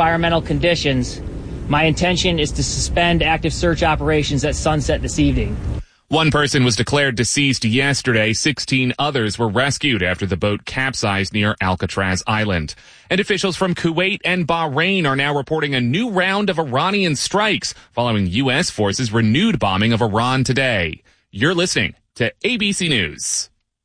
environmental conditions, my intention is to suspend active search operations at sunset this evening. One person was declared deceased yesterday. 16 others were rescued after the boat capsized near Alcatraz Island. And officials from Kuwait and Bahrain are now reporting a new round of Iranian strikes following U.S. forces' renewed bombing of Iran today. You're listening to ABC News.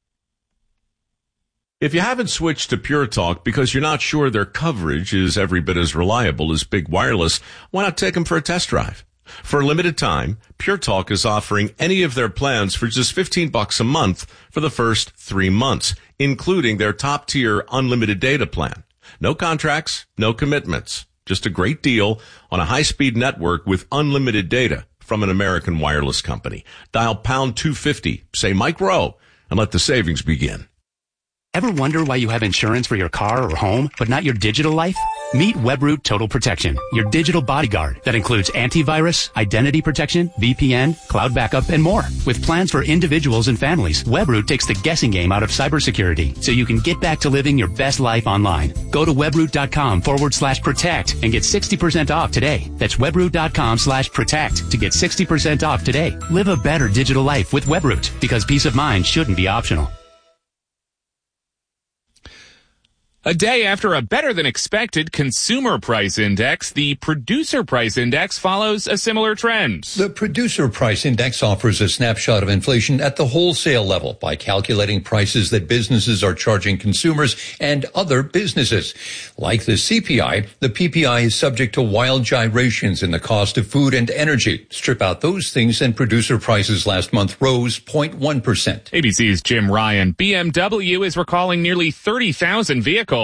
If you haven't switched to Pure Talk because you're not sure their coverage is every bit as reliable as Big Wireless, why not take them for a test drive? For a limited time, Pure Talk is offering any of their plans for just $15 a month for the first 3 months, including their top-tier unlimited data plan. No contracts, no commitments. Just a great deal on a high-speed network with unlimited data from an American wireless company. Dial pound 250, say Mike Rowe, and let the savings begin. Ever wonder why you have insurance for your car or home, but not your digital life? Meet Webroot Total Protection, your digital bodyguard that includes antivirus, identity protection, VPN, cloud backup, and more. With plans for individuals and families, Webroot takes the guessing game out of cybersecurity so you can get back to living your best life online. Go to webroot.com/protect and get 60% off today. That's webroot.com/protect to get 60% off today. Live a better digital life with Webroot because peace of mind shouldn't be optional. A day after a better-than-expected consumer price index, the producer price index follows a similar trend. The producer price index offers a snapshot of inflation at the wholesale level by calculating prices that businesses are charging consumers and other businesses. Like the CPI, the PPI is subject to wild gyrations in the cost of food and energy. Strip out those things and producer prices last month rose 0.1%. ABC's Jim Ryan. BMW is recalling nearly 30,000 vehicles.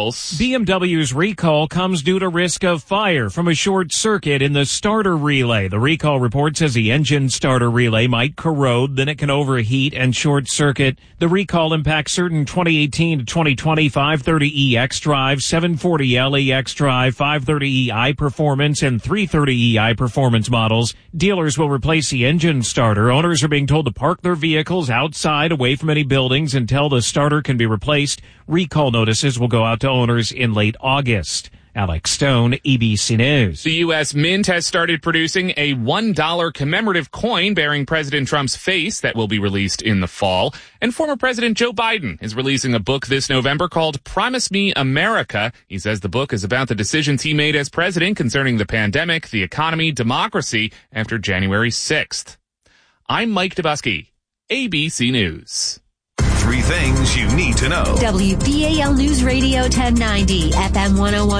BMW's recall comes due to risk of fire from a short circuit in the starter relay. The recall report says the engine starter relay might corrode, then it can overheat and short circuit. The recall impacts certain 2018 to 2020 530e xDrive, 740L xDrive, 530e iPerformance, and 330e iPerformance models. Dealers will replace the engine starter. Owners are being told to park their vehicles outside away from any buildings until the starter can be replaced. Recall notices will go out to owners in late August. Alex Stone, ABC News. The U.S. Mint has started producing a $1 commemorative coin bearing President Trump's face that will be released in the fall. And former President Joe Biden is releasing a book this November called Promise Me America. He says the book is about the decisions he made as president concerning the pandemic, the economy, democracy after January 6th. I'm Mike Dubusky, ABC News. 3 things you need to know. WBAL News Radio 1090, FM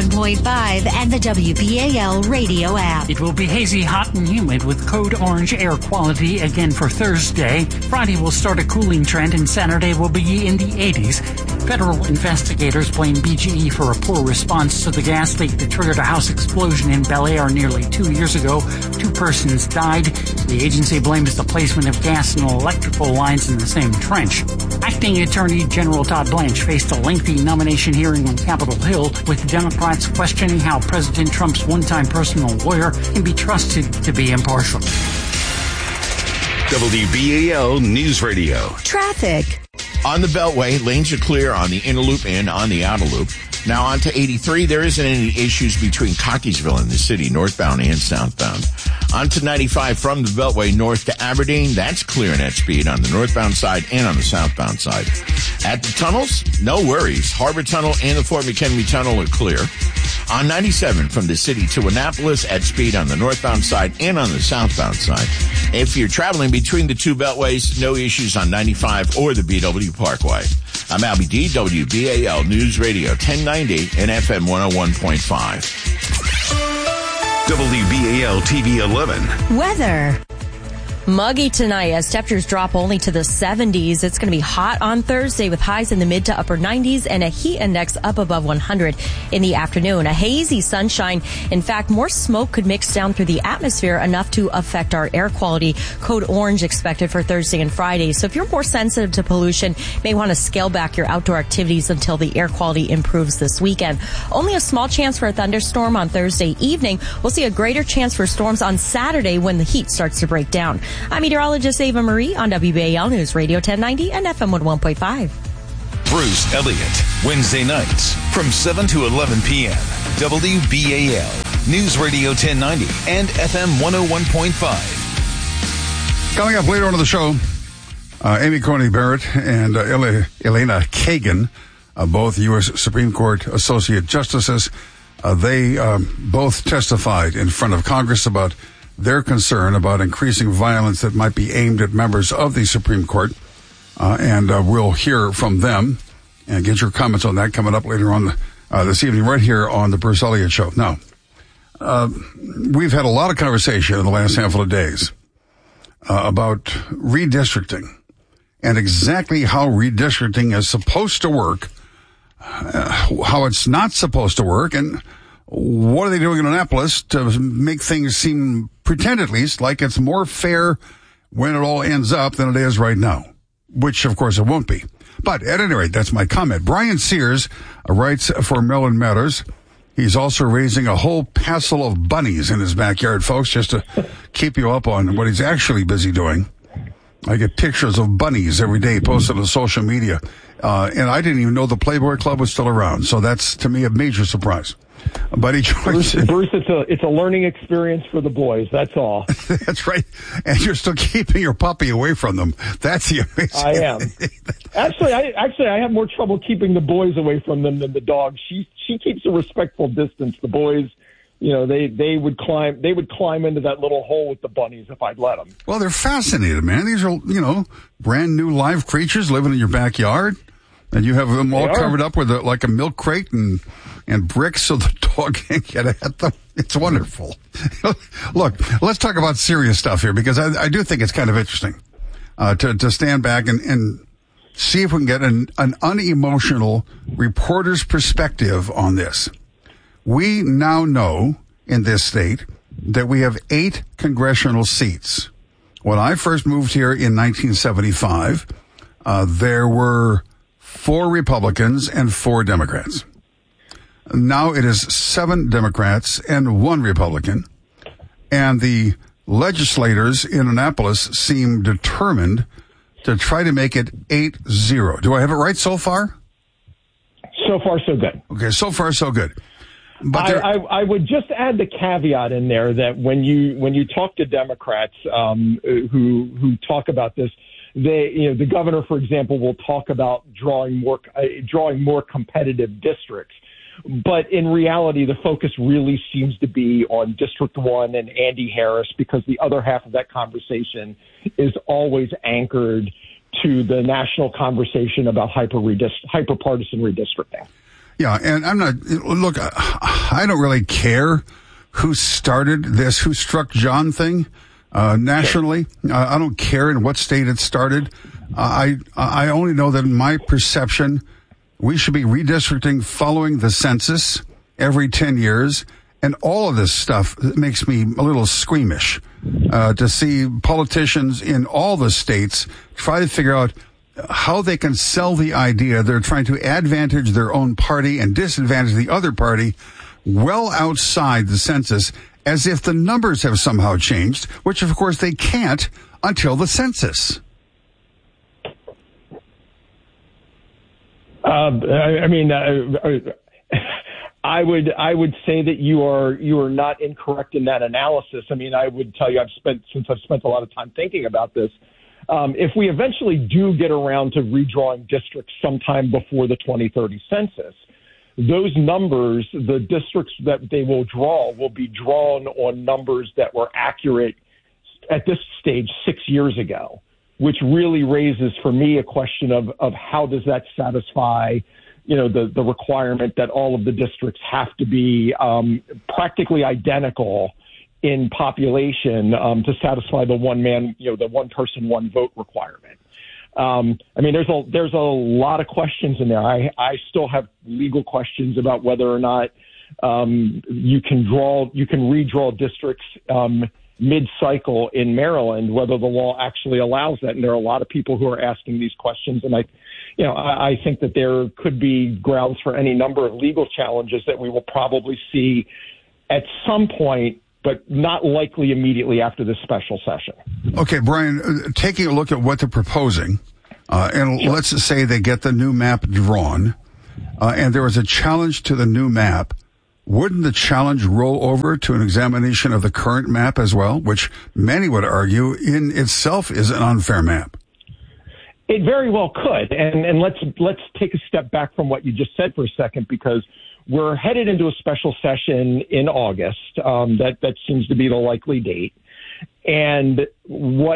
101.5, and the WBAL radio app. It will be hazy, hot, and humid with code orange air quality again for Thursday. Friday will start a cooling trend, and Saturday will be in the 80s. Federal investigators blame BGE for a poor response to the gas leak that triggered a house explosion in Bel Air nearly 2 years ago. 2 persons died. The agency blames the placement of gas and electrical lines in the same trench. Acting Attorney General Todd Blanche faced a lengthy nomination hearing on Capitol Hill, with Democrats questioning how President Trump's one-time personal lawyer can be trusted to be impartial. WBAL News Radio. Traffic. On the Beltway, lanes are clear on the inner loop and on the outer loop. Now on to 83. There isn't any issues between Cockeysville and the city, northbound and southbound. On to 95 from the Beltway north to Aberdeen. That's clear net speed on the northbound side and on the southbound side. At the tunnels, no worries. Harbor Tunnel and the Fort McHenry Tunnel are clear. On 97 from the city to Annapolis at speed on the northbound side and on the southbound side. If you're traveling between the 2 beltways, no issues on 95 or the BW Parkway. I'm Albie D, WBAL News Radio 1090 and FM 101.5. WBAL TV 11. Weather. Muggy tonight as temperatures drop only to the 70s. It's going to be hot on Thursday with highs in the mid to upper 90s and a heat index up above 100 in the afternoon. A hazy sunshine. In fact, more smoke could mix down through the atmosphere enough to affect our air quality. Code orange expected for Thursday and Friday. So if you're more sensitive to pollution, you may want to scale back your outdoor activities until the air quality improves this weekend. Only a small chance for a thunderstorm on Thursday evening. We'll see a greater chance for storms on Saturday when the heat starts to break down. I'm meteorologist Ava Marie on WBAL News Radio 1090 and FM 101.5. Bruce Elliott, Wednesday nights from 7 to 11 p.m. WBAL. News Radio 1090 and FM 101.5. Coming up later on in the show, Amy Coney Barrett and Elena Kagan, both U.S. Supreme Court Associate Justices, they both testified in front of Congress about their concern about increasing violence that might be aimed at members of the Supreme Court. And we'll hear from them and get your comments on that coming up later on this evening right here on the Bruce Elliott Show. Now, we've had a lot of conversation in the last handful of days about redistricting and exactly how redistricting is supposed to work, how it's not supposed to work, and what are they doing in Annapolis to make things seem, pretend at least, like it's more fair when it all ends up than it is right now, which, of course, it won't be. But at any rate, that's my comment. Brian Sears writes for Maryland Matters. He's also raising a whole passel of bunnies in his backyard, folks, just to keep you up on what he's actually busy doing. I get pictures of bunnies every day posted on social media. And I didn't even know the Playboy Club was still around. So that's, to me, a major surprise. But he joins Bruce, it's a learning experience for the boys. That's all. That's right. And you're still keeping your puppy away from them. That's the amazing. I am. Actually, I have more trouble keeping the boys away from them than the dog. She keeps a respectful distance. The boys, they would climb into that little hole with the bunnies if I'd let them. Well, they're fascinated, man. These are, brand new live creatures living in your backyard, and you have them all covered up with like a milk crate and bricks so the dog can't get at them. It's wonderful. Look, let's talk about serious stuff here, because I do think it's kind of interesting to stand back and see if we can get an unemotional reporter's perspective on this. We now know in this state that we have 8 congressional seats. When I first moved here in 1975, there were 4 Republicans and 4 Democrats. Now it is 7 Democrats and 1 Republican, and the legislators in Annapolis seem determined to try to make it 8-0. Do I have it right so far? So far, so good. Okay, so far, so good. But I would just add the caveat in there that when you talk to Democrats who talk about this, the governor, for example, will talk about drawing more competitive districts. But in reality, the focus really seems to be on District 1 and Andy Harris, because the other half of that conversation is always anchored to the national conversation about hyper-partisan redistricting. Yeah, and I don't really care who started this, who struck John thing nationally. I don't care in what state it started. I only know that in my perception, we should be redistricting following the census every 10 years. And all of this stuff makes me a little squeamish to see politicians in all the states try to figure out how they can sell the idea they're trying to advantage their own party and disadvantage the other party well outside the census, as if the numbers have somehow changed, which of course they can't until the census. I would say that you are not incorrect in that analysis. I mean, I would tell you I've spent a lot of time thinking about this. If we eventually do get around to redrawing districts sometime before the 2030 census, those numbers, the districts that they will draw, will be drawn on numbers that were accurate at this stage 6 years ago, which really raises for me a question of how does that satisfy, the requirement that all of the districts have to be practically identical in population to satisfy the the one person, one vote requirement. There's a lot of questions in there. I still have legal questions about whether or not you can redraw districts mid-cycle in Maryland, whether the law actually allows that. And there are a lot of people who are asking these questions. And I think that there could be grounds for any number of legal challenges that we will probably see at some point, but not likely immediately after this special session. Okay, Brian, taking a look at what they're proposing, and sure, let's say they get the new map drawn, and there was a challenge to the new map wouldn't the challenge roll over to an examination of the current map as well, which many would argue in itself is an unfair map? It very well could. And let's take a step back from what you just said for a second, because we're headed into a special session in August. That seems to be the likely date. And what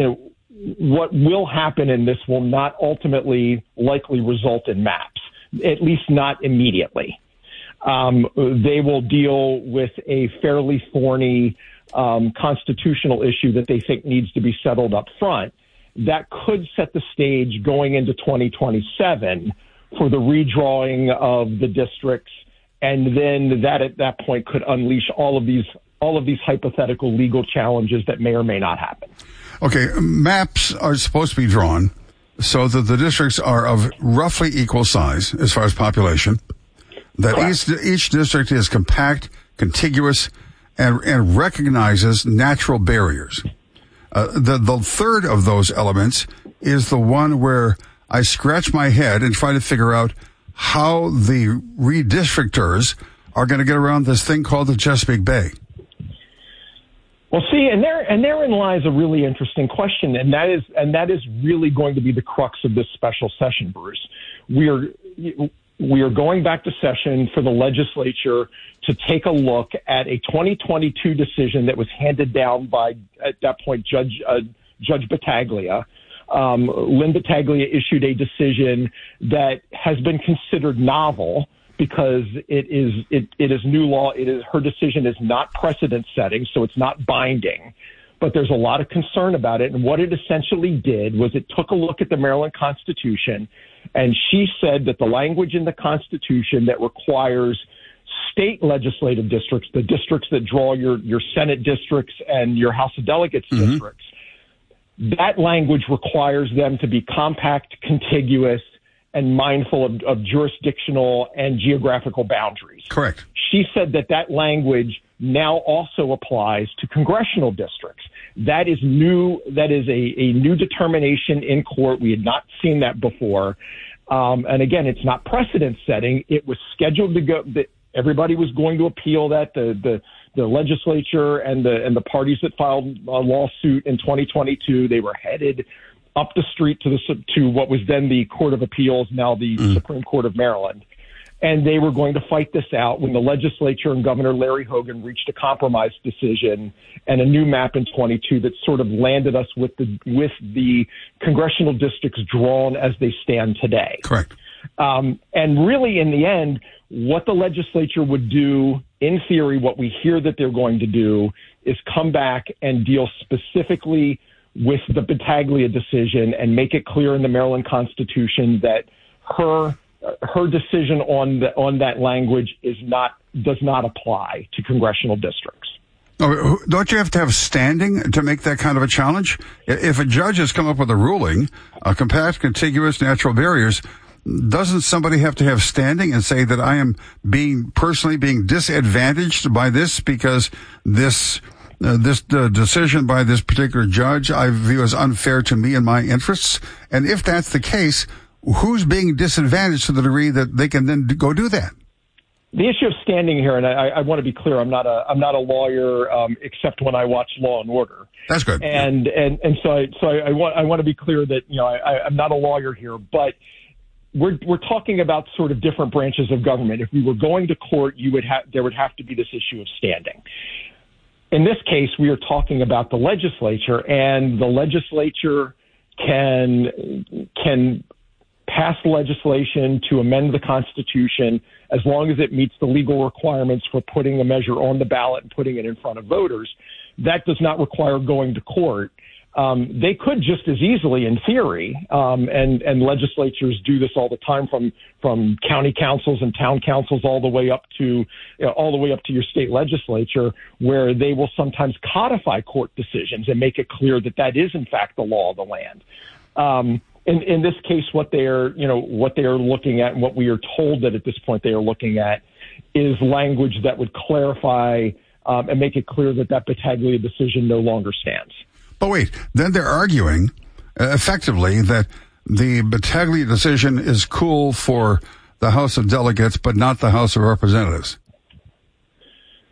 will happen in this will not ultimately likely result in maps, at least not immediately. They will deal with a fairly thorny constitutional issue that they think needs to be settled up front. That could set the stage going into 2027 for the redrawing of the districts, and then that at that point could unleash all of these hypothetical legal challenges that may or may not happen. Okay, maps are supposed to be drawn so that the districts are of roughly equal size as far as population, that each district is compact, contiguous, and recognizes natural barriers. The third of those elements is the one where I scratch my head and try to figure out how the redistrictors are going to get around this thing called the Chesapeake Bay. Well, see, and therein lies a really interesting question, and that is really going to be the crux of this special session, Bruce. We are going back to session for the legislature to take a look at a 2022 decision that was handed down by, at that point, Judge Battaglia. Lynn Battaglia issued a decision that has been considered novel because it is new law. Her decision is not precedent setting, so it's not binding. But there's a lot of concern about it. And what it essentially did was it took a look at the Maryland Constitution, and she said that the language in the Constitution that requires state legislative districts, the districts that draw your Senate districts and your House of Delegates districts, that language requires them to be compact, contiguous, and mindful of jurisdictional and geographical boundaries. Correct. She said that language now also applies to congressional districts. That is new. That is a new determination in court. We had not seen that before. And again, it's not precedent setting. It was scheduled to go. Everybody was going to appeal that. The legislature and the parties that filed a lawsuit in 2022, they were headed up the street to what was then the Court of Appeals, now the Supreme Court of Maryland. And they were going to fight this out when the legislature and Governor Larry Hogan reached a compromise decision and a new map in 22 that sort of landed us with the congressional districts drawn as they stand today. Correct. And really, in the end, what the legislature would do, in theory, what we hear that they're going to do is come back and deal specifically with the Battaglia decision and make it clear in the Maryland Constitution that her decision on that language does not apply to congressional districts. Don't you have to have standing to make that kind of a challenge? If a judge has come up with a ruling, compact, contiguous, natural barriers, doesn't somebody have to have standing and say that I am personally being disadvantaged by this because this decision by this particular judge I view as unfair to me and my interests? And if that's the case, who's being disadvantaged to the degree that they can then go do that? The issue of standing here, and I want to be clear, I'm not a lawyer, except when I watch Law and Order. That's good. And so I want to be clear that I'm not a lawyer here, but we're talking about sort of different branches of government. If we were going to court, there would have to be this issue of standing. In this case, we are talking about the legislature, and the legislature can pass legislation to amend the Constitution as long as it meets the legal requirements for putting a measure on the ballot and putting it in front of voters. That does not require going to court. They could just as easily, in theory, and legislatures do this all the time, from county councils and town councils all the way up to your state legislature, where they will sometimes codify court decisions and make it clear that is in fact the law of the land. In this case, what they are looking at, and what we are told that at this point they are looking at, is language that would clarify and make it clear that Battaglia decision no longer stands. But wait, then they're arguing effectively that the Battaglia decision is cool for the House of Delegates, but not the House of Representatives.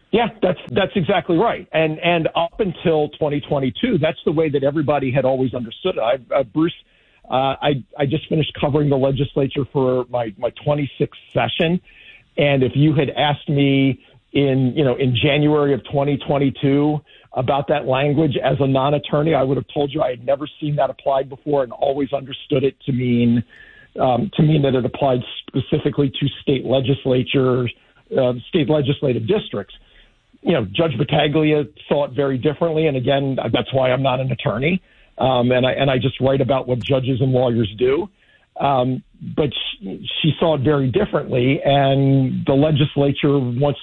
Yeah, that's exactly right. And up until 2022, that's the way that everybody had always understood it. Bruce, I just finished covering the legislature for my 26th session, and if you had asked me in January of 2022 about that language as a non-attorney, I would have told you I had never seen that applied before and always understood it to mean that it applied specifically to state legislatures, state legislative districts. Judge Battaglia saw it very differently, and again, that's why I'm not an attorney, and I just write about what judges and lawyers do. But she saw it very differently, and the legislature wants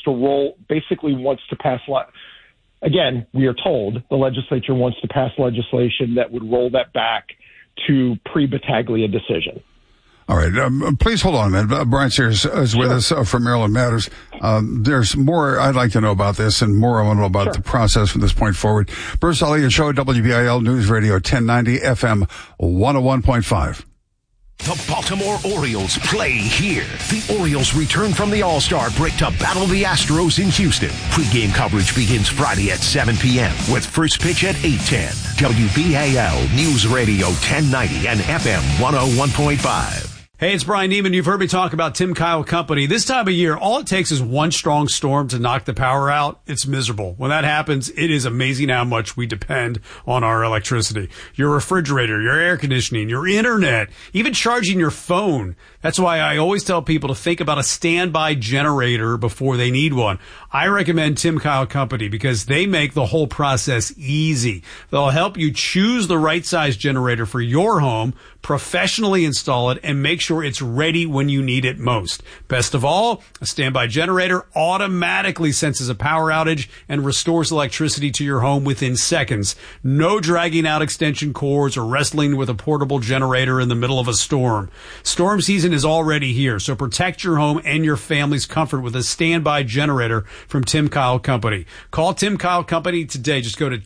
to pass. Again, we are told the legislature wants to pass legislation that would roll that back to pre-Battaglia decision. All right. Please hold on a minute. Brian Sears is with us from Maryland Matters. There's more I'd like to know about this and more I want to know about the process from this point forward. Bruce Elliott Show, WBIL News Radio 1090 FM 101.5. The Baltimore Orioles play here. The Orioles return from the All-Star break to battle the Astros in Houston. Pre-game coverage begins Friday at 7 p.m. with first pitch at 8:10. WBAL News Radio 1090 and FM 101.5. Hey, it's Brian Neiman. You've heard me talk about Tim Kyle Company. This time of year, all it takes is one strong storm to knock the power out. It's miserable. When that happens, it is amazing how much we depend on our electricity. Your refrigerator, your air conditioning, your internet, even charging your phone. That's why I always tell people to think about a standby generator before they need one. I recommend Tim Kyle Company because they make the whole process easy. They'll help you choose the right size generator for your home, professionally install it, and make sure it's ready when you need it most. Best of all, a standby generator automatically senses a power outage and restores electricity to your home within seconds. No dragging out extension cords or wrestling with a portable generator in the middle of a storm. Storm season is already here, so protect your home and your family's comfort with a standby generator from Tim Kyle Company. Call Tim Kyle Company today. Just go to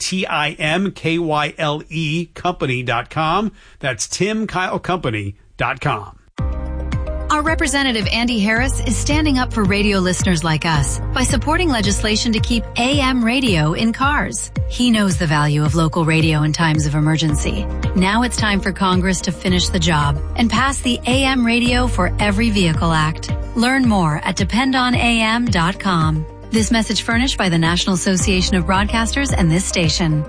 TIMKYLE company.com. That's TimKyleCompany.com. Our representative Andy Harris is standing up for radio listeners like us by supporting legislation to keep AM radio in cars. He knows the value of local radio in times of emergency. Now it's time for Congress to finish the job and pass the AM Radio for Every Vehicle Act. Learn more at dependonam.com. This message furnished by the National Association of Broadcasters and this station.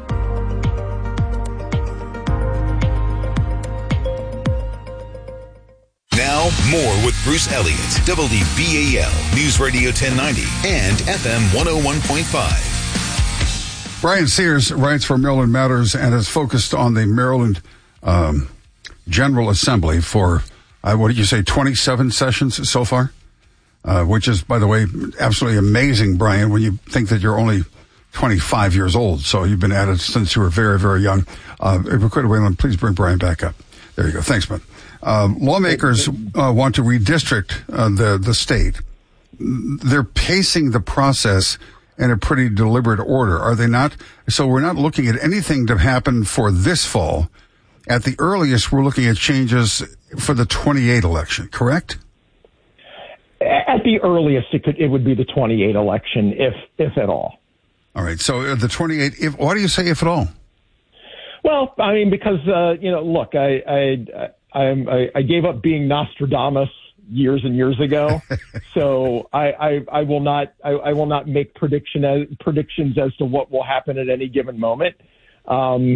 Now, more with Bruce Elliott, WBAL News Radio 1090 and FM 101.5. Brian Sears writes for Maryland Matters and is focused on the Maryland General Assembly for, 27 sessions so far? Which is, by the way, absolutely amazing, Brian, when you think that you're only 25 years old. So you've been at it since you were very, very young. If we could, Waylon, please bring Brian back up. There you go. Thanks, man. Lawmakers want to redistrict the state. They're pacing the process in a pretty deliberate order, are they not? So we're not looking at anything to happen for this fall. At the earliest, we're looking at changes for the 28 election, correct? At the earliest, it would be the 28 election, if at all. All right. So the 28. Why do you say if at all? Well, I mean, because look, I gave up being Nostradamus years and years ago, so I will not make predictions as to what will happen at any given moment. I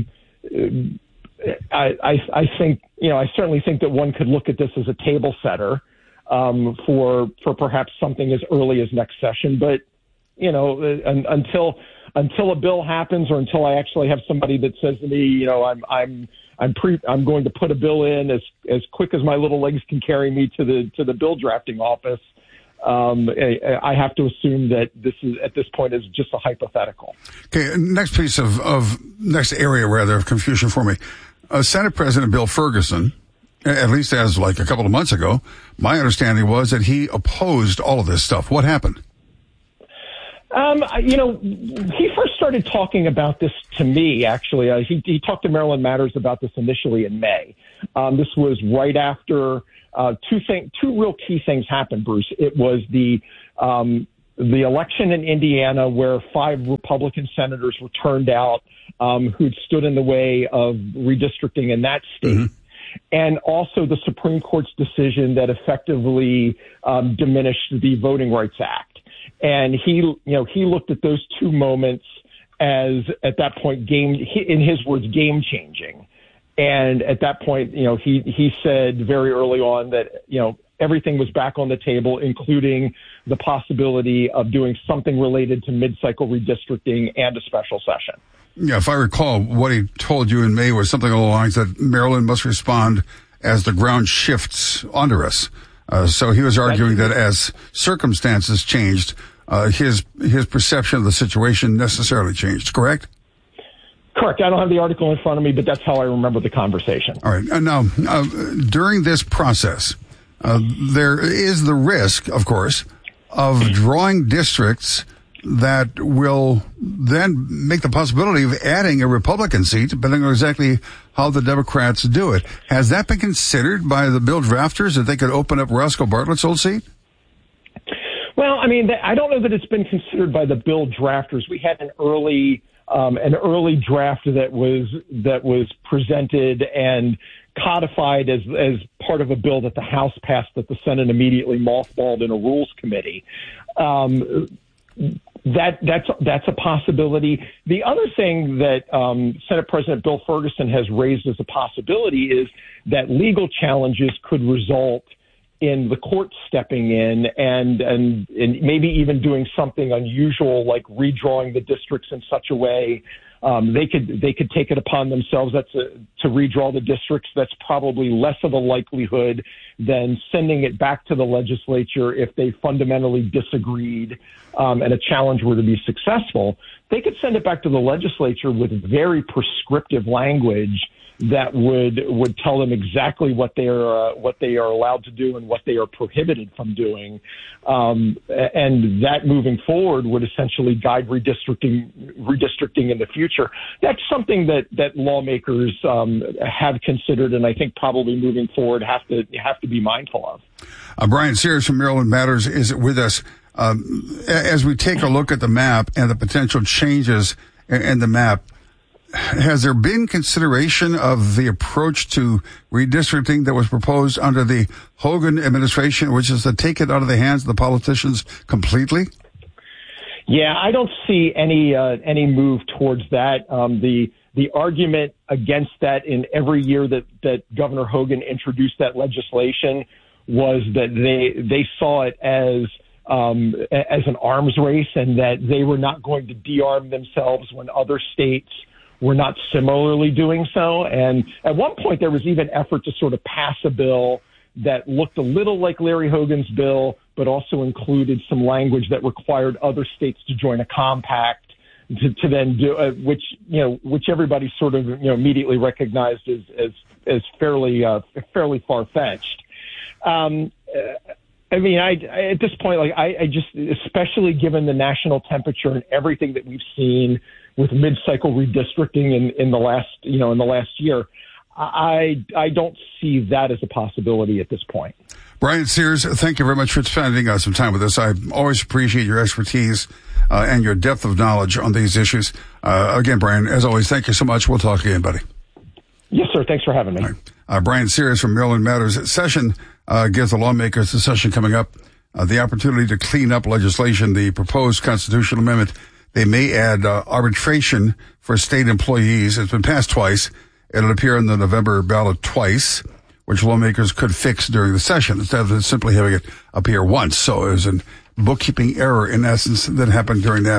think I certainly think that one could look at this as a table setter for perhaps something as early as next session, but until a bill happens or until I actually have somebody that says to me, I'm going to put a bill in as quick as my little legs can carry me to the bill drafting office. I have to assume that this is at this point is just a hypothetical. Okay. Next piece of next area rather of confusion for me. Senate President Bill Ferguson, at least as like a couple of months ago, my understanding was that he opposed all of this stuff. What happened? He first started talking about this to me, actually. He talked to Maryland Matters about this initially in May. This was right after two real key things happened, Bruce. It was the the election in Indiana where 5 Republican senators were turned out who'd stood in the way of redistricting in that state. And also the Supreme Court's decision that effectively diminished the Voting Rights Act. And he looked at those 2 moments as, at that point, in his words, game changing. And at that point, he said very early on that, everything was back on the table, including the possibility of doing something related to mid-cycle redistricting and a special session. Yeah, if I recall, what he told you in May was something along the lines that Maryland must respond as the ground shifts under us. So he was arguing that as circumstances changed, his perception of the situation necessarily changed, correct? Correct. I don't have the article in front of me, but that's how I remember the conversation. All right. And now, during this process, there is the risk, of course, of drawing districts that will then make the possibility of adding a Republican seat, depending on exactly how the Democrats do it. Has that been considered by the bill drafters, that they could open up Roscoe Bartlett's old seat? Well, I mean, I don't know that it's been considered by the bill drafters. We had an early draft that was presented and codified as part of a bill that the House passed that the Senate immediately mothballed in a Rules Committee. That's a possibility. The other thing that Senate President Bill Ferguson has raised as a possibility is that legal challenges could result in the court stepping in and maybe even doing something unusual like redrawing the districts in such a way they could take it upon themselves to redraw the districts. That's probably less of a likelihood than sending it back to the legislature if they fundamentally disagreed and a challenge were to be successful. They could send it back to the legislature with very prescriptive language that would tell them exactly what they are allowed to do and what they are prohibited from doing, and that moving forward would essentially guide redistricting in the future. That's something that lawmakers have considered, and I think probably moving forward have to be mindful of. Brian Sears from Maryland Matters is with us. As we take a look at the map and the potential changes in the map, has there been consideration of the approach to redistricting that was proposed under the Hogan administration, which is to take it out of the hands of the politicians completely? Yeah, I don't see any move towards that. The argument against that in every year that Governor Hogan introduced that legislation was that they saw it as an arms race and that they were not going to de-arm themselves when other states were not similarly doing so. And at one point, there was even effort to sort of pass a bill that looked a little like Larry Hogan's bill, but also included some language that required other states to join a compact to then do, which everybody sort of immediately recognized as fairly far-fetched. I mean, at this point, I just, especially given the national temperature and everything that we've seen with mid-cycle redistricting in the last year, I don't see that as a possibility at this point. Brian Sears, thank you very much for spending some time with us. I always appreciate your expertise and your depth of knowledge on these issues. Again, Brian, as always, thank you so much. We'll talk again, buddy. Yes, sir. Thanks for having me. Right. Brian Sears from Maryland Matters. Session gives the lawmakers, the session coming up, the opportunity to clean up legislation. The proposed constitutional amendment, they may add arbitration for state employees. It's been passed twice. It'll appear in the November ballot twice, which lawmakers could fix during the session instead of simply having it appear once. So it was a bookkeeping error, in essence, that happened during that.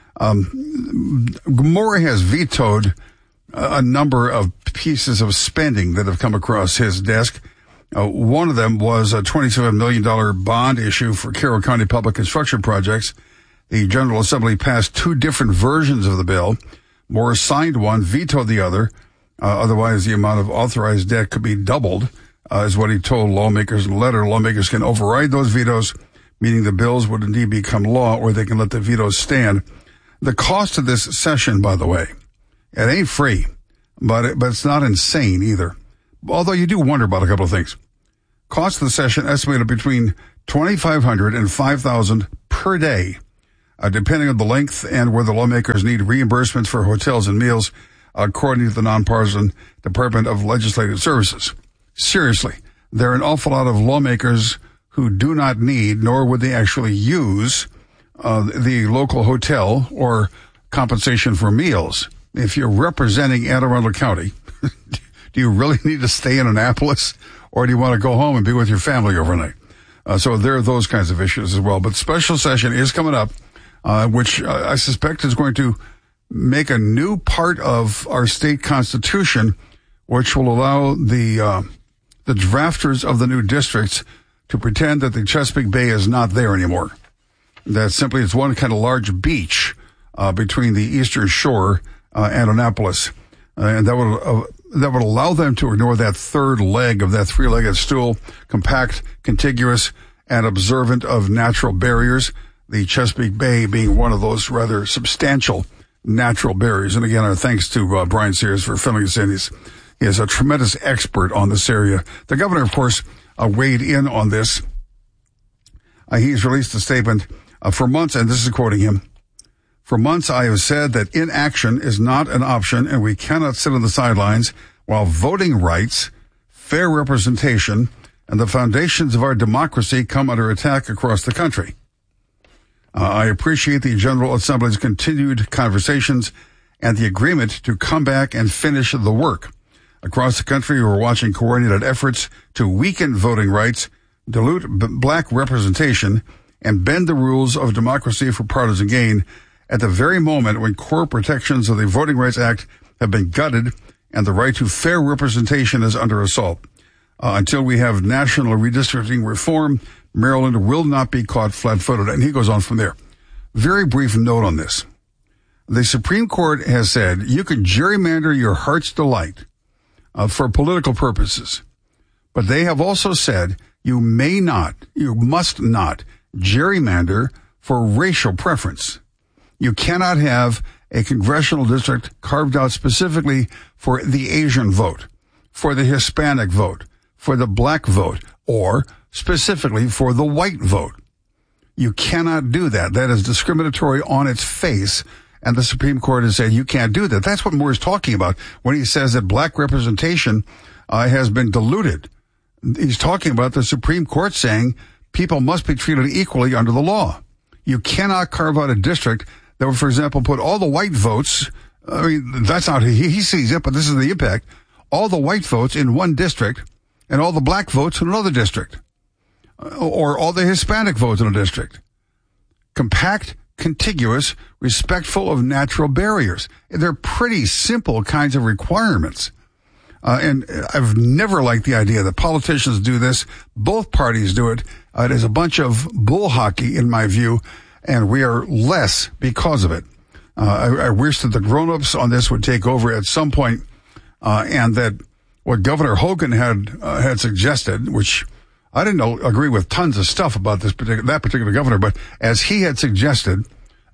Maury has vetoed a number of pieces of spending that have come across his desk. One of them was a $27 million bond issue for Carroll County public construction projects. The General Assembly passed 2 different versions of the bill. Moore signed one, vetoed the other. Otherwise, the amount of authorized debt could be doubled, is what he told lawmakers in a letter. Lawmakers can override those vetoes, meaning the bills would indeed become law, or they can let the vetoes stand. The cost of this session, by the way, it ain't free, but it's not insane either. Although you do wonder about a couple of things. Cost of the session estimated between $2,500 and $5,000 per day depending on the length and whether lawmakers need reimbursements for hotels and meals, according to the nonpartisan Department of Legislative Services. Seriously, there are an awful lot of lawmakers who do not need, nor would they actually use, the local hotel or compensation for meals. If you're representing Anne Arundel County, do you really need to stay in Annapolis, or do you want to go home and be with your family overnight? So there are those kinds of issues as well. But special session is coming up, which I suspect is going to make a new part of our state constitution, which will allow the drafters of the new districts to pretend that the Chesapeake Bay is not there anymore. That simply it's one kind of large beach between the eastern shore and Annapolis, and that would allow them to ignore that third leg of that three-legged stool, compact, contiguous, and observant of natural barriers, the Chesapeake Bay being one of those rather substantial natural barriers. And again, our thanks to Brian Sears for filling us in. He is a tremendous expert on this area. The governor, of course, weighed in on this. He's released a statement for months, and this is quoting him. For months, I have said that inaction is not an option, and we cannot sit on the sidelines while voting rights, fair representation, and the foundations of our democracy come under attack across the country. I appreciate the General Assembly's continued conversations and the agreement to come back and finish the work. Across the country, we're watching coordinated efforts to weaken voting rights, dilute black representation, and bend the rules of democracy for partisan gain at the very moment when core protections of the Voting Rights Act have been gutted and the right to fair representation is under assault. Until we have national redistricting reform, Maryland will not be caught flat-footed. And he goes on from there. Very brief note on this. The Supreme Court has said you can gerrymander your heart's delight for political purposes. But they have also said you must not gerrymander for racial preference. You cannot have a congressional district carved out specifically for the Asian vote, for the Hispanic vote, for the black vote, or specifically for the white vote. You cannot do that. That is discriminatory on its face, and the Supreme Court has said you can't do that. That's what Moore is talking about when he says that black representation has been diluted. He's talking about the Supreme Court saying people must be treated equally under the law. You cannot carve out a district that would, for example, put all the white votes, I mean, that's not, he sees it, but this is the impact, all the white votes in one district and all the black votes in another district, or all the Hispanic votes in a district. Compact, contiguous, respectful of natural barriers. They're pretty simple kinds of requirements. And I've never liked the idea that politicians do this. Both parties do it. It is a bunch of bull hockey, in my view, and we are less because of it. I wish that the grown-ups on this would take over at some point, and that what Governor Hogan had suggested, which I didn't agree with tons of stuff about that particular governor, but as he had suggested,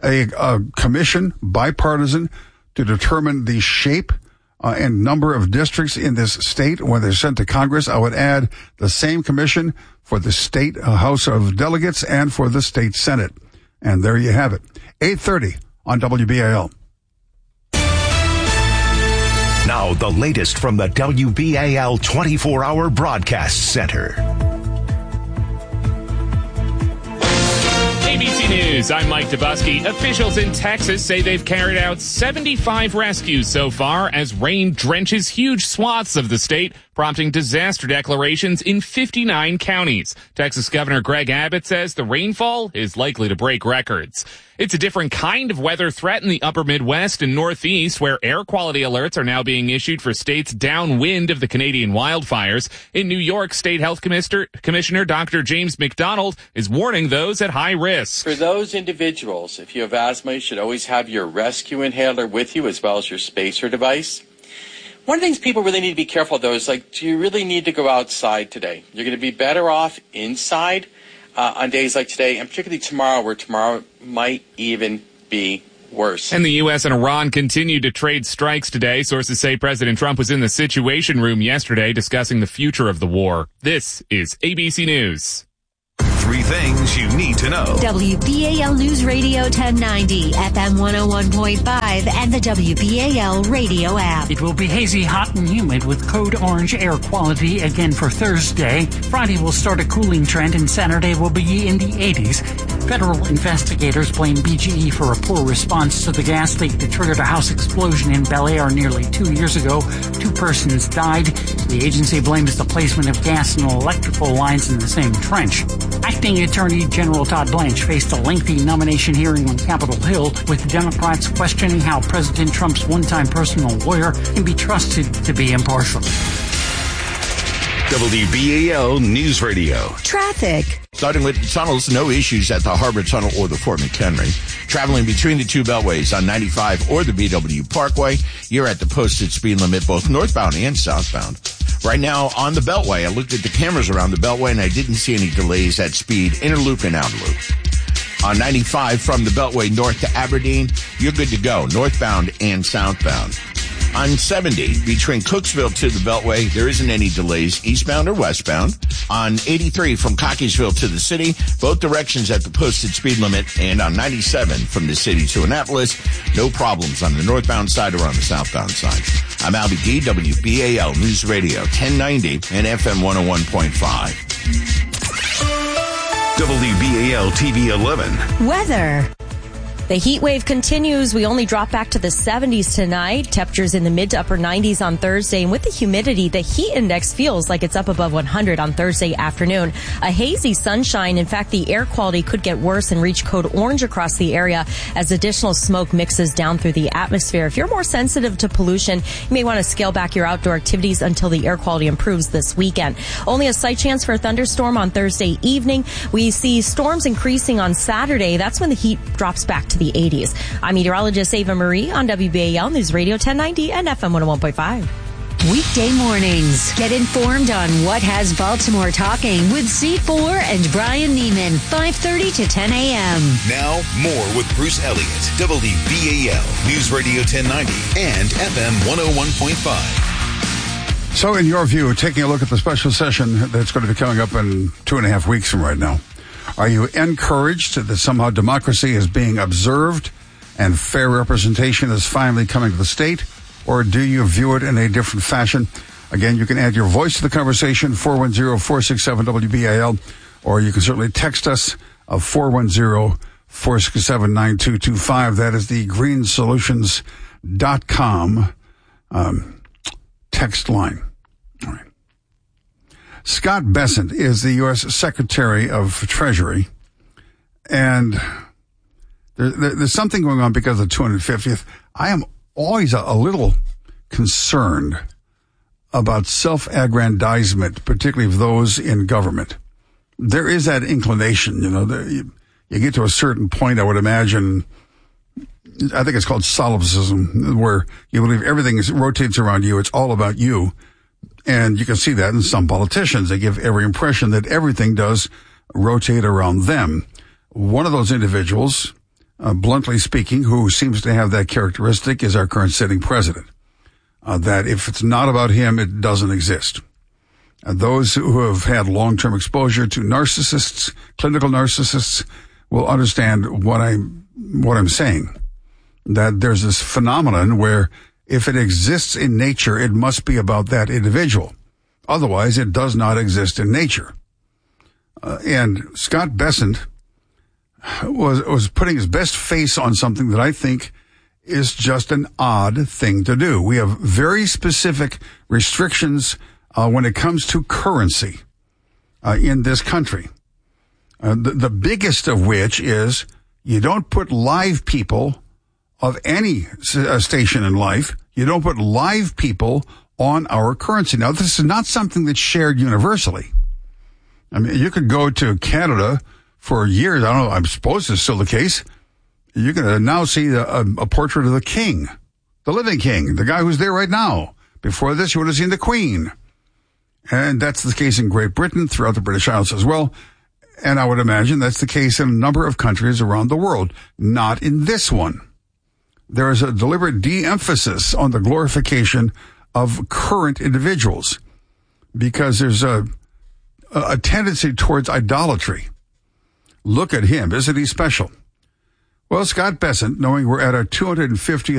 a commission, bipartisan, to determine the shape and number of districts in this state when they're sent to Congress. I would add the same commission for the state House of Delegates and for the state Senate. And there you have it. 8:30 on WBAL. Now the latest from the WBAL 24-hour broadcast center. ABC News, I'm Mike Dubusky. Officials in Texas say they've carried out 75 rescues so far as rain drenches huge swaths of the state, prompting disaster declarations in 59 counties. Texas Governor Greg Abbott says the rainfall is likely to break records. It's a different kind of weather threat in the upper Midwest and Northeast, where air quality alerts are now being issued for states downwind of the Canadian wildfires. In New York, State Health Commissioner Dr. James McDonald is warning those at high risk. For those individuals, if you have asthma, you should always have your rescue inhaler with you as well as your spacer device. One of the things people really need to be careful of, though, is do you really need to go outside today? You're going to be better off inside on days like today, and particularly tomorrow, where tomorrow might even be worse. And the U.S. and Iran continue to trade strikes today. Sources say President Trump was in the Situation Room yesterday discussing the future of the war. This is ABC News. 3 things you need to know. WBAL News Radio 1090, FM 101.5, and the WBAL radio app. It will be hazy, hot, and humid with code orange air quality again for Thursday. Friday will start a cooling trend, and Saturday will be in the 80s. Federal investigators blame BGE for a poor response to the gas leak that triggered a house explosion in Bel Air nearly 2 years ago. 2 persons died. The agency blames the placement of gas and electrical lines in the same trench. Acting Attorney General Todd Blanche faced a lengthy nomination hearing on Capitol Hill, with Democrats questioning how President Trump's one-time personal lawyer can be trusted to be impartial. WBAL News Radio. Traffic. Starting with tunnels, no issues at the Harbor Tunnel or the Fort McHenry. Traveling between the 2 beltways on 95 or the BW Parkway, you're at the posted speed limit both northbound and southbound. Right now on the Beltway, I looked at the cameras around the Beltway and I didn't see any delays at speed, inner loop and outer loop. On 95 from the Beltway north to Aberdeen, you're good to go, northbound and southbound. On 70, between Cooksville to the Beltway, there isn't any delays, eastbound or westbound. On 83 from Cockeysville to the city, both directions at the posted speed limit. And on 97 from the city to Annapolis, no problems on the northbound side or on the southbound side. I'm Albie D, WBAL News Radio 1090 and FM 101.5. WBAL TV 11. Weather. The heat wave continues. We only drop back to the 70s tonight. Temperatures in the mid to upper 90s on Thursday. And with the humidity, the heat index feels like it's up above 100 on Thursday afternoon. A hazy sunshine. In fact, the air quality could get worse and reach code orange across the area as additional smoke mixes down through the atmosphere. If you're more sensitive to pollution, you may want to scale back your outdoor activities until the air quality improves this weekend. Only a slight chance for a thunderstorm on Thursday evening. We see storms increasing on Saturday. That's when the heat drops back to the 80s. I'm meteorologist Ava Marie on WBAL News Radio 1090 and FM 101.5. Weekday mornings. Get informed on what has Baltimore talking with C4 and Brian Neiman, 5:30 to 10 a.m. Now, more with Bruce Elliott, WBAL News Radio 1090 and FM 101.5. So in your view, taking a look at the special session that's going to be coming up in 2.5 weeks from right now, are you encouraged that somehow democracy is being observed and fair representation is finally coming to the state? Or do you view it in a different fashion? Again, you can add your voice to the conversation, 410-467-WBAL, or you can certainly text us of 410-467-9225. That is the greensolutions.com text line. All right. Scott Bessent is the U.S. Secretary of Treasury, and there's something going on because of the 250th. I am always a little concerned about self-aggrandizement, particularly of those in government. There is that inclination, you get to a certain point, I would imagine, I think it's called solipsism, where you believe everything rotates around you, it's all about you. And you can see that in some politicians. They give every impression that everything does rotate around them. One of those individuals, bluntly speaking, who seems to have that characteristic is our current sitting president. That if it's not about him, it doesn't exist. Those who have had long-term exposure to narcissists, clinical narcissists, will understand what I'm saying. That there's this phenomenon where if it exists in nature, it must be about that individual. Otherwise, it does not exist in nature. And Scott Bessent was putting his best face on something that I think is just an odd thing to do. We have very specific restrictions when it comes to currency in this country. The biggest of which is you don't put live people of any station in life, you don't put live people on our currency. Now, this is not something that's shared universally. I mean, you could go to Canada for years. I don't know, I suppose it's still the case. You can now see a portrait of the king, the living king, the guy who's there right now. Before this, you would have seen the Queen. And that's the case in Great Britain, throughout the British Isles as well. And I would imagine that's the case in a number of countries around the world. Not in this one. There is a deliberate de-emphasis on the glorification of current individuals because there's a tendency towards idolatry. Look at him. Isn't he special? Well, Scott Bessent, knowing we're at our 250th